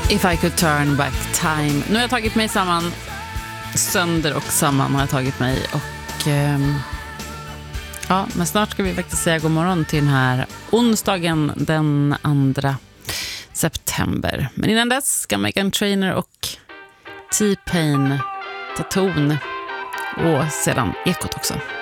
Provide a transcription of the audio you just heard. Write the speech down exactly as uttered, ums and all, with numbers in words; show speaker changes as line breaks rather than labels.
If I could turn back time. Nu har jag tagit mig samman, sönder och samman har jag tagit mig. Och ehm, ja, men snart ska vi faktiskt säga god morgon till den här onsdagen den andra september. Men innan dess ska Meghan Trainor och T-Pain ta ton. Och sedan Ekot också.